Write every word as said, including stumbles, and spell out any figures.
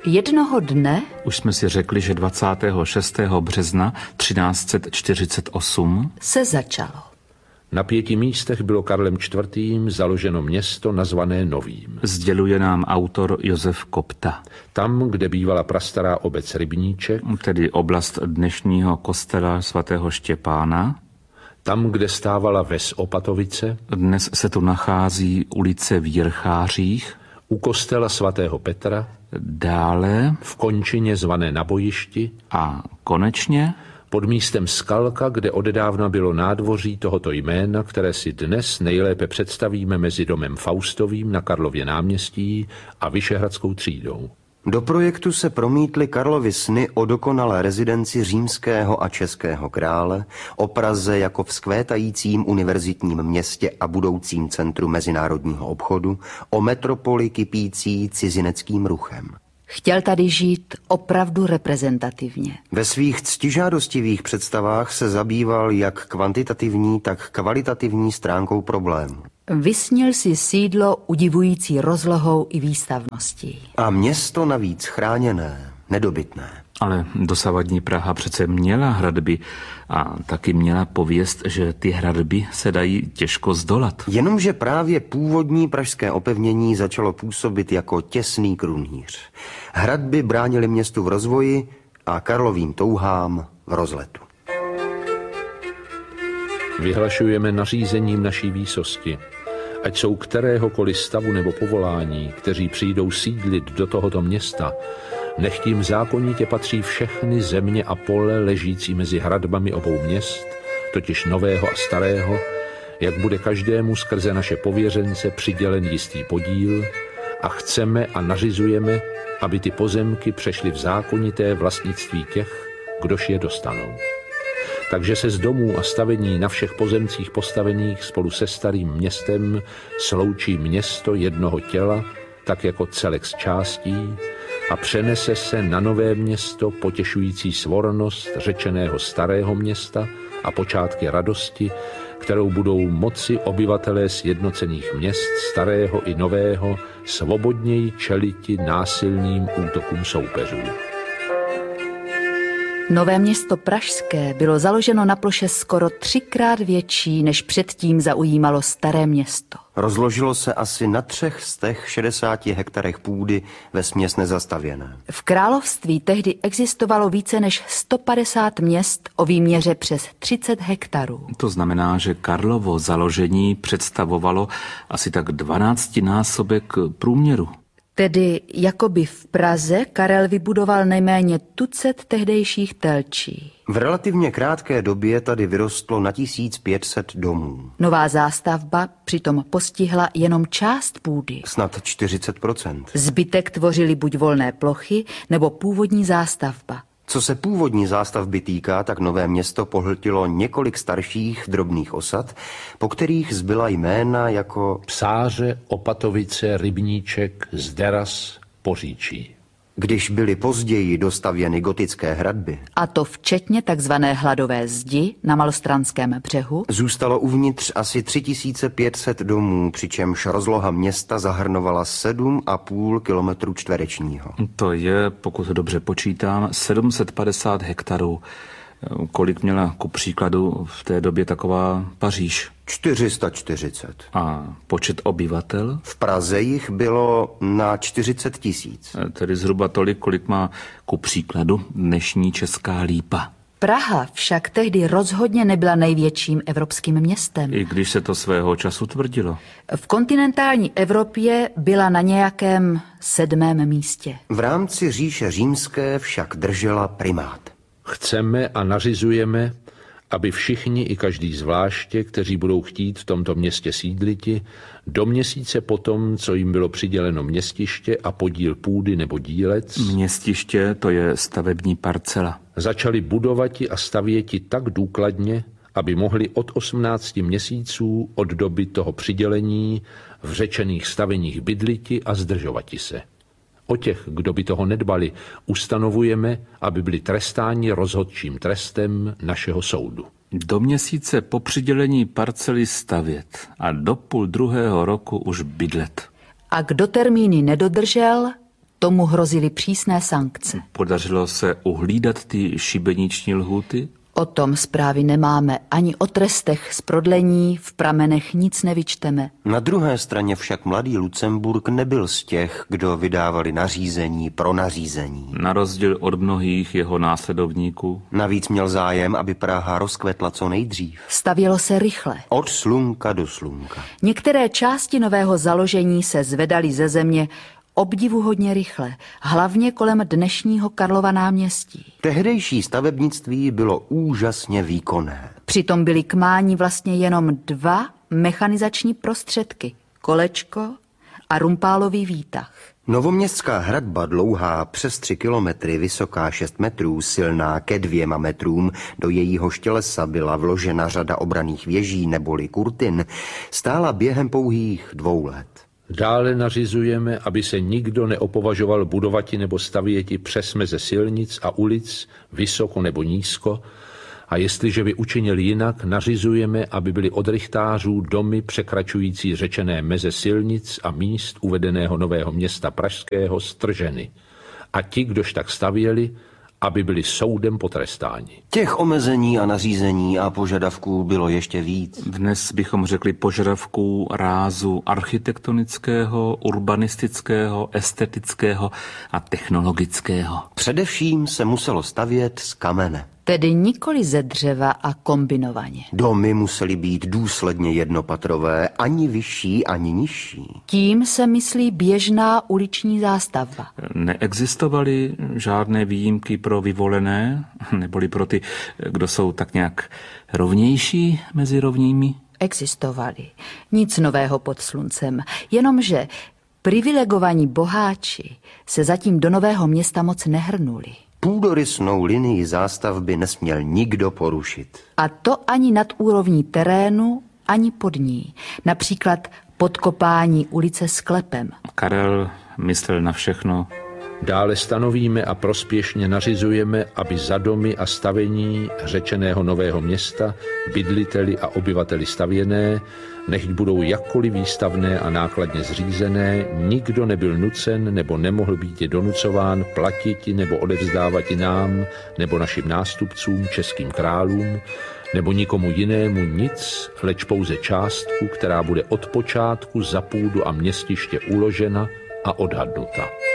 Jednoho dne, už jsme si řekli, že dvacátého šestého března třináct set čtyřicet osm se začalo. Na pěti místech bylo Karlem čtvrtým založeno město nazvané Novým. Sděluje nám autor Josef Kopta. Tam, kde bývala prastará obec Rybníček, tedy oblast dnešního kostela svatého Štěpána, tam, kde stávala ves Opatovice, dnes se tu nachází ulice v Jirchářích, u kostela svatého Petra, dále v končině zvané Na bojišti a konečně pod místem Skalka, kde odedávna bylo nádvoří tohoto jména, které si dnes nejlépe představíme mezi domem Faustovým na Karlově náměstí a Vyšehradskou třídou. Do projektu se promítly Karlovy sny o dokonalé rezidenci římského a českého krále, o Praze jako vzkvétajícím univerzitním městě a budoucím centru mezinárodního obchodu, o metropoli kypící cizineckým ruchem. Chtěl tady žít opravdu reprezentativně. Ve svých ctižádostivých představách se zabýval jak kvantitativní, tak kvalitativní stránkou problému. Vysnil si sídlo udivující rozlohou i výstavností. A město navíc chráněné, nedobytné. Ale dosavadní Praha přece měla hradby a taky měla pověst, že ty hradby se dají těžko zdolat. Jenomže právě původní pražské opevnění začalo působit jako těsný krunýř. Hradby bránily městu v rozvoji a Karlovým touhám v rozletu. Vyhlašujeme nařízením naší výsosti, ať jsou kteréhokoliv stavu nebo povolání, kteří přijdou sídlit do tohoto města, nech tím zákonitě patří všechny země a pole ležící mezi hradbami obou měst, totiž nového a starého, jak bude každému skrze naše pověřence přidělen jistý podíl, a chceme a nařizujeme, aby ty pozemky přešly v zákonité vlastnictví těch, kdož je dostanou. Takže se z domů a stavení na všech pozemcích postavených spolu se starým městem sloučí město jednoho těla, tak jako celek z částí, a přenese se na nové město potěšující svornost řečeného starého města a počátky radosti, kterou budou moci obyvatelé sjednocených měst starého i nového svobodněji čeliti násilným útokům soupeřů. Nové město pražské bylo založeno na ploše skoro třikrát větší, než předtím zaujímalo staré město. Rozložilo se asi na třech stech šedesáti hektarech půdy vesměs nezastavěné. V království tehdy existovalo více než sto padesát měst o výměře přes třicet hektarů. To znamená, že Karlovo založení představovalo asi tak dvanáctinásobek průměru. Tedy jakoby v Praze Karel vybudoval nejméně tucet tehdejších telčí. V relativně krátké době tady vyrostlo na tisíc pět set domů. Nová zástavba přitom postihla jenom část půdy. Snad čtyřicet procent. Zbytek tvořily buď volné plochy, nebo původní zástavba. Co se původní zástavby týká, tak nové město pohltilo několik starších drobných osad, po kterých zbyla jména jako Psáře, Opatovice, Rybníček, Zderas, Poříčí. Když byly později dostavěny gotické hradby, a to včetně takzvané Hladové zdi na Malostranském břehu, zůstalo uvnitř asi tři tisíce pět set domů, přičemž rozloha města zahrnovala sedm a půl kilometru čtverečního. To je, pokud dobře počítám, sedm set padesát hektarů. Kolik měla ku příkladu v té době taková Paříž? čtyři sta čtyřicet. A počet obyvatel? V Praze jich bylo na čtyřicet tisíc. Tedy zhruba tolik, kolik má ku příkladu dnešní Česká Lípa. Praha však tehdy rozhodně nebyla největším evropským městem. I když se to svého času tvrdilo. V kontinentální Evropě byla na nějakém sedmém místě. V rámci říše římské však držela primát. Chceme a nařizujeme, aby všichni i každý zvláště, kteří budou chtít v tomto městě sídliti, do měsíce potom, co jim bylo přiděleno městiště a podíl půdy nebo dílec, Městiště, to je stavební parcela, začali budovati a stavěti tak důkladně, aby mohli od osmnácti měsíců od doby toho přidělení v řečených staveních bydliti a zdržovati se. O těch, kdo by toho nedbali, ustanovujeme, aby byli trestáni rozhodčím trestem našeho soudu. Do měsíce po přidělení parcely stavět a do půl druhého roku už bydlet. A kdo termíny nedodržel, Tomu hrozily přísné sankce. Podařilo se uhlídat ty šibeniční lhuty? O tom zprávy nemáme, ani o trestech z prodlení v pramenech nic nevyčteme. Na druhé straně však mladý Lucemburk nebyl z těch, kdo vydávali nařízení pro nařízení. Na rozdíl od mnohých jeho následovníků. Navíc měl zájem, aby Praha rozkvetla co nejdřív. Stavělo se rychle. Od slunka do slunka. Některé části nového založení se zvedaly ze země obdivuhodně rychle, hlavně kolem dnešního Karlova náměstí. Tehdejší stavebnictví bylo úžasně výkonné. Přitom byly k mání vlastně jenom dva mechanizační prostředky, kolečko a rumpálový výtah. Novoměstská hradba dlouhá přes tři kilometry, vysoká šest metrů, silná ke dvěma metrům, do jejího štělesa byla vložena řada obranných věží neboli kurtin, stála během pouhých dvou let. Dále nařizujeme, aby se nikdo neopovažoval budovati nebo stavěti přes meze silnic a ulic, vysoko nebo nízko, a jestliže by učinil jinak, nařizujeme, aby byly od rychtářů domy překračující řečené meze silnic a míst uvedeného nového města pražského strženy. A ti, kdož tak stavěli, aby byli soudem potrestáni. Těch omezení a nařízení a požadavků bylo ještě víc. Dnes bychom řekli požadavků rázu architektonického, urbanistického, estetického a technologického. Především se muselo stavět z kamene. Tedy nikoli ze dřeva a kombinovaně. Domy musely být důsledně jednopatrové, ani vyšší, ani nižší. Tím se myslí běžná uliční zástavba. Neexistovaly žádné výjimky pro vyvolené, neboli pro ty, kdo jsou tak nějak rovnější mezi rovnými? Existovaly. Nic nového pod sluncem, jenomže privilegovaní boháči se zatím do nového města moc nehrnuli. Půdorysnou linii zástavby nesměl nikdo porušit. A to ani nad úrovní terénu, ani pod ní. Například podkopání ulice sklepem. Karel myslel na všechno. Dále stanovíme a prospěšně nařizujeme, aby za domy a stavení řečeného nového města, bydliteli a obyvateli stavěné, nechť budou jakkoliv výstavné a nákladně zřízené, nikdo nebyl nucen nebo nemohl být donucován platiti nebo odevzdávat nám nebo našim nástupcům, českým králům, nebo nikomu jinému nic, leč pouze částku, která bude od počátku za půdu a městiště uložena a odhadnuta.